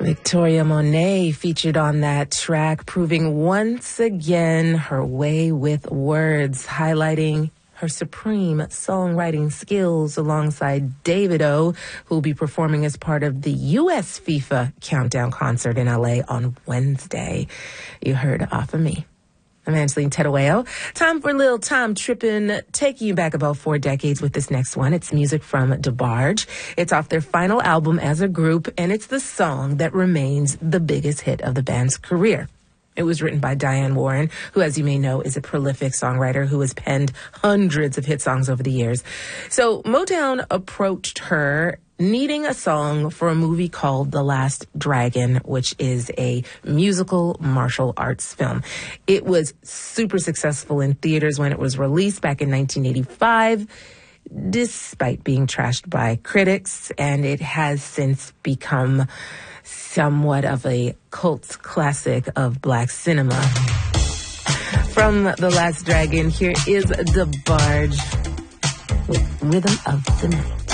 Victoria Monet featured on that track, proving once again her way with words, highlighting her supreme songwriting skills alongside Davido, who will be performing as part of the U.S. FIFA Countdown concert in L.A. on Wednesday. You heard Off of Me. I'm Angeline Terueo. Time for a little time tripping, taking you back about 4 decades with this next one. It's music from DeBarge. It's off their final album as a group, and it's the song that remains the biggest hit of the band's career. It was written by Diane Warren, who, as you may know, is a prolific songwriter who has penned hundreds of hit songs over the years. So Motown approached her needing a song for a movie called The Last Dragon, which is a musical martial arts film. It was super successful in theaters when it was released back in 1985, despite being trashed by critics, and it has since become somewhat of a cult classic of Black cinema. From The Last Dragon, here is DeBarge with Rhythm of the Night.